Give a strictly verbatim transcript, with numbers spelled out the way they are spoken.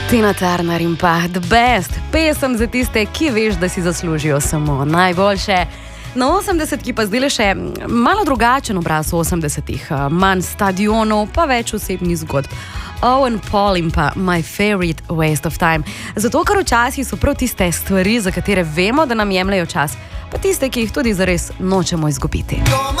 Tina Turner in pa The Best, pesem za tiste, ki veš, da si zaslužijo samo najboljše. Na osemdesetki pa zdaj le še malo drugačen obraz osemdesetih, manj stadionov, pa več osebnih zgodb. Owen Paul in pa My Favorite Waste of Time. Zato, ker včasih so prav tiste stvari, za katere vemo, da nam jemljajo čas, pa tiste, ki jih tudi zares nočemo izgubiti.